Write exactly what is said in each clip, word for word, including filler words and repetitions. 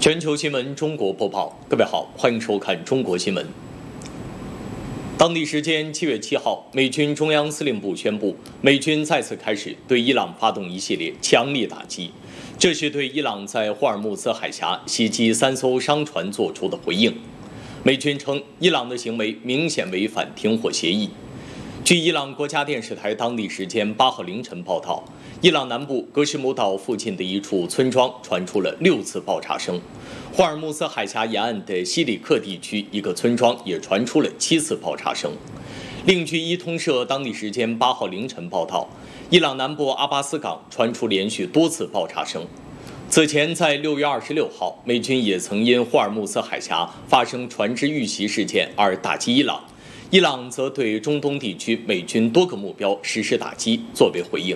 全球新闻中国播报，各位好，欢迎收看中国新闻。当地时间七月七号，美军中央司令部宣布，美军再次开始对伊朗发动一系列强烈打击，这是对伊朗在霍尔木兹海峡袭击三艘商船做出的回应。美军称，伊朗的行为明显违反停火协议。据伊朗国家电视台当地时间八号凌晨报道，伊朗南部格什姆岛附近的一处村庄传出了六次爆炸声。霍尔木兹海峡沿岸的西里克地区一个村庄也传出了七次爆炸声。另据伊通社当地时间八号凌晨报道，伊朗南部阿巴斯港传出连续多次爆炸声。此前在六月二十六号，美军也曾因霍尔木兹海峡发生船只遇袭事件而打击伊朗。伊朗则对中东地区美军多个目标实施打击，作为回应。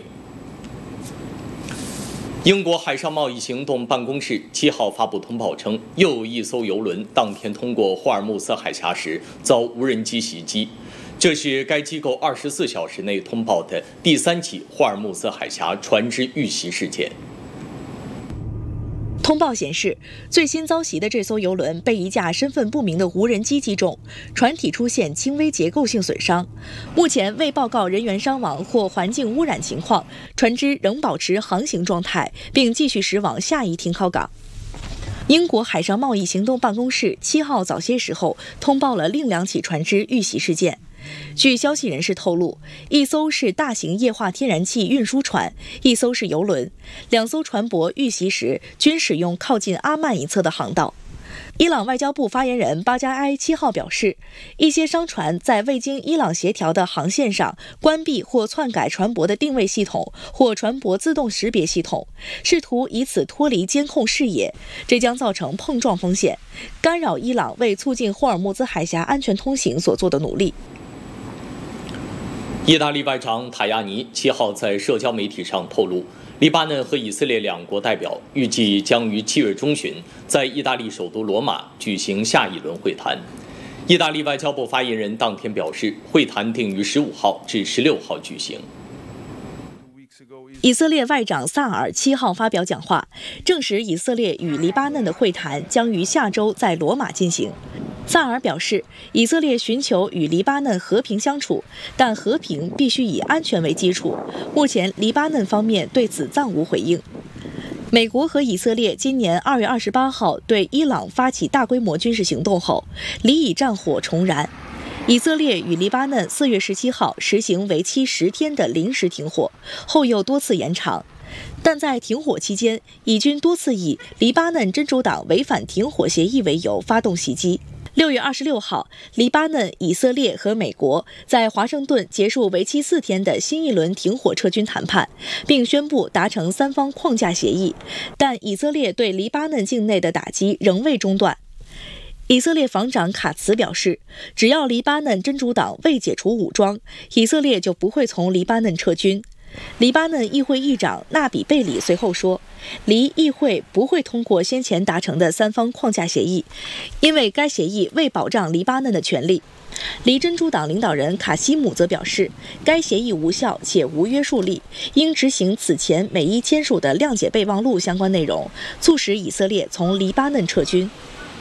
英国海上贸易行动办公室七号发布通报称，又有一艘邮轮当天通过霍尔木兹海峡时遭无人机袭击，这是该机构二十四小时内通报的第三起霍尔木兹海峡船只遇袭事件。 通报显示，最新遭袭的这艘邮轮被一架身份不明的无人机击中，船体出现轻微结构性损伤。目前未报告人员伤亡或环境污染情况，船只仍保持航行状态，并继续驶往下一停靠港。英国海上贸易行动办公室七号早些时候通报了另两起船只遇袭事件。据消息人士透露，一艘是大型液化天然气运输船，一艘是邮轮，两艘船舶遇袭时均使用靠近阿曼一侧的航道。伊朗外交部发言人巴加埃七号表示，一些商船在未经伊朗协调的航线上关闭或篡改船舶的定位系统或船舶自动识别系统，试图以此脱离监控视野，这将造成碰撞风险，干扰伊朗为促进霍尔木兹海峡安全通行所做的努力。 意大利外长塔亚尼七号在社交媒体上透露，黎巴嫩和以色列两国代表预计将于七月中旬在意大利首都罗马举行下一轮会谈。意大利外交部发言人当天表示，会谈定于十五号至十六号举行。 以色列外长萨尔七号发表讲话，证实以色列与黎巴嫩的会谈将于下周在罗马进行。萨尔表示，以色列寻求与黎巴嫩和平相处，但和平必须以安全为基础。目前，黎巴嫩方面对此暂无回应。美国和以色列今年二月二十八号对伊朗发起大规模军事行动后，黎以战火重燃。以色列与黎巴嫩四月十七号实行为期十天的临时停火，后又多次延长。但在停火期间，以军多次以黎巴嫩真主党违反停火协议为由发动袭击。六月二十六号，黎巴嫩、以色列和美国在华盛顿结束为期四天的新一轮停火撤军谈判，并宣布达成三方框架协议。但以色列对黎巴嫩境内的打击仍未中断。以色列防长卡茨表示，只要黎巴嫩真主党未解除武装，以色列就不会从黎巴嫩撤军。黎巴嫩议会议长纳比贝里随后说，黎议会不会通过先前达成的三方框架协议，因为该协议未保障黎巴嫩的权利。黎真主党领导人卡西姆则表示，该协议无效且无约束力，应执行此前美伊签署的谅解备忘录相关内容，促使以色列从黎巴嫩撤军。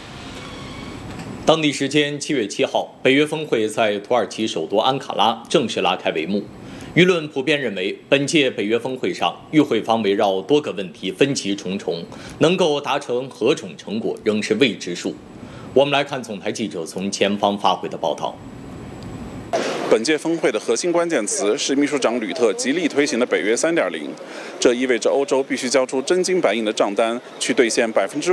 当地时间七月七号，北约峰会在土耳其首都安卡拉正式拉开帷幕。舆论普遍认为，本届北约峰会上，与会方围绕多个问题分歧重重，能够达成何种成果仍是未知数。我们来看总台记者从前方发回的报道。 本届峰会的核心关键词是秘书长吕特极力推行的北约 三点零， 这意味着欧洲必须交出真金白银的账单，去兑现百分之